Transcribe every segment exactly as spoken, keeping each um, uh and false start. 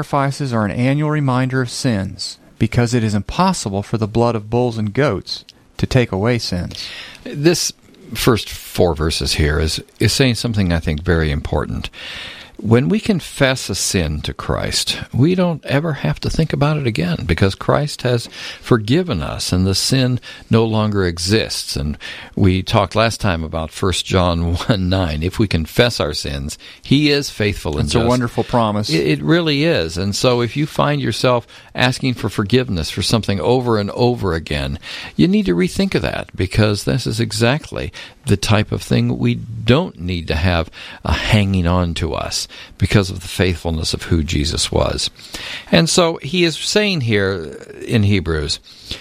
Sacrifices are an annual reminder of sins, because it is impossible for the blood of bulls and goats to take away sins. This first four verses here is, is saying something I think very important. When we confess a sin to Christ, we don't ever have to think about it again because Christ has forgiven us and the sin no longer exists. And we talked last time about First John one nine. If we confess our sins, He is faithful and It's just. a wonderful promise. It, it really is. And so if you find yourself asking for forgiveness for something over and over again, you need to rethink of that because this is exactly the type of thing we don't need to have uh, hanging on to us, because of the faithfulness of who Jesus was. And so he is saying here in Hebrews,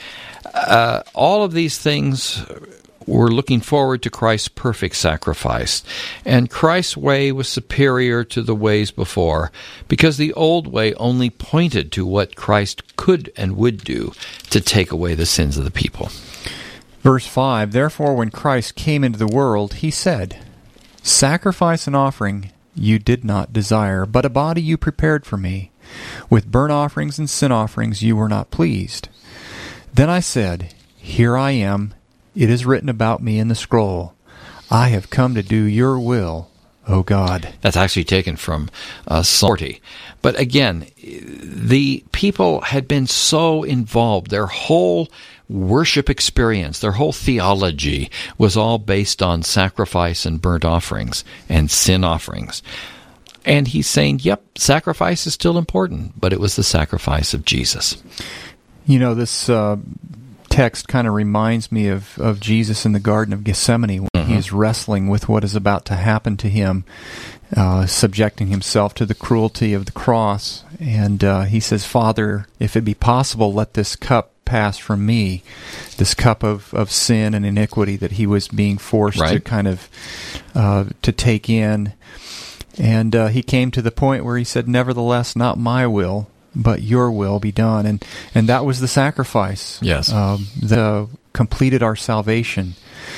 uh, all of these things were looking forward to Christ's perfect sacrifice. And Christ's way was superior to the ways before, because the old way only pointed to what Christ could and would do to take away the sins of the people. Verse five, Therefore when Christ came into the world, He said, Sacrifice and offering you did not desire, but a body you prepared for me. With burnt offerings and sin offerings you were not pleased. Then I said, Here I am. It is written about me in the scroll. I have come to do your will, O God. That's actually taken from uh, Psalm forty. But again, the people had been so involved. Their whole worship experience, their whole theology was all based on sacrifice and burnt offerings and sin offerings. And he's saying, yep, sacrifice is still important, but it was the sacrifice of Jesus. You know, this uh, text kind of reminds me of, of Jesus in the Garden of Gethsemane when mm-hmm. he is wrestling with what is about to happen to him, uh, subjecting himself to the cruelty of the cross. And uh, he says, Father, if it be possible, let this cup pass from me, this cup of, of sin and iniquity that he was being forced right. to kind of uh, to take in. And uh, he came to the point where he said, Nevertheless, not my will, but your will be done. And and that was the sacrifice. Yes. Um, that completed our salvation.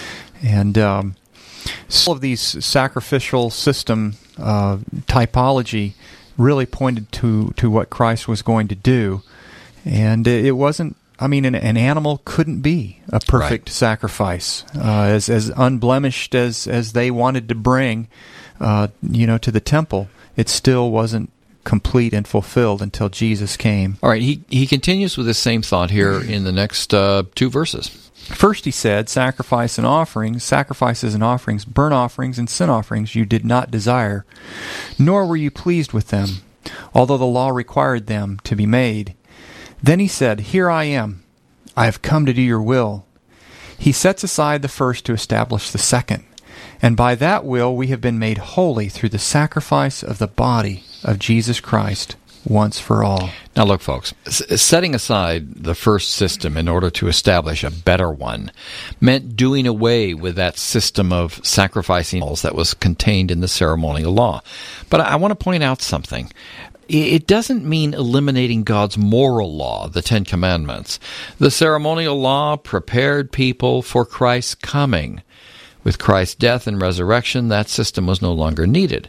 And um, so all of these sacrificial system uh, typology really pointed to, to what Christ was going to do. And it wasn't, I mean, an, an animal couldn't be a perfect right. sacrifice. Uh, as as unblemished as, as they wanted to bring, uh, you know, to the temple, it still wasn't complete and fulfilled until Jesus came. All right, he, he continues with the same thought here in the next uh, two verses. First he said, Sacrifice and offerings, sacrifices and offerings, burnt offerings and sin offerings you did not desire, nor were you pleased with them, although the law required them to be made. Then he said, Here I am. I have come to do your will. He sets aside the first to establish the second. And by that will we have been made holy through the sacrifice of the body of Jesus Christ once for all. Now look, folks, s- setting aside the first system in order to establish a better one meant doing away with that system of sacrificing that was contained in the ceremonial law. But I, I want to point out something. It doesn't mean eliminating God's moral law, the Ten Commandments. The ceremonial law prepared people for Christ's coming. With Christ's death and resurrection, that system was no longer needed.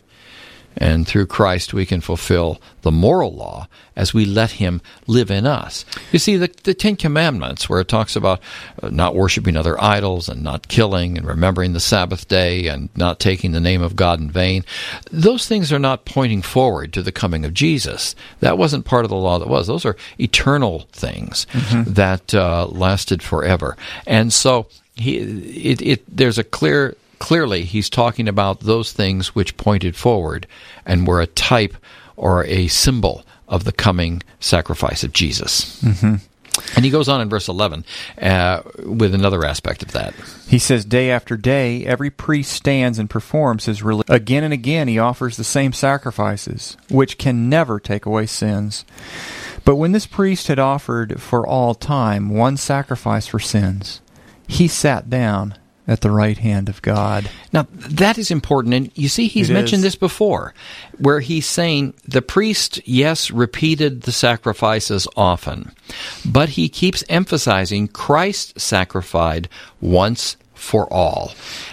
And through Christ, we can fulfill the moral law as we let Him live in us. You see, the, the Ten Commandments, where it talks about not worshiping other idols and not killing and remembering the Sabbath day and not taking the name of God in vain, those things are not pointing forward to the coming of Jesus. That wasn't part of the law that was. Those are eternal things mm-hmm. that uh, lasted forever. And so he, it, it, there's a clear... Clearly, he's talking about those things which pointed forward and were a type or a symbol of the coming sacrifice of Jesus. Mm-hmm. And he goes on in verse eleven uh, with another aspect of that. He says, Day after day, every priest stands and performs his religion. Again and again, he offers the same sacrifices, which can never take away sins. But when this priest had offered for all time one sacrifice for sins, he sat down at the right hand of God. Now, that is important. And you see, he's It mentioned is. this before, where he's saying the priest, yes, repeated the sacrifices often, but he keeps emphasizing Christ sacrificed once for all.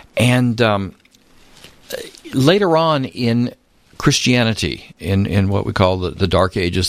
And um, later on in Christianity, in, in what we call the, the Dark Ages,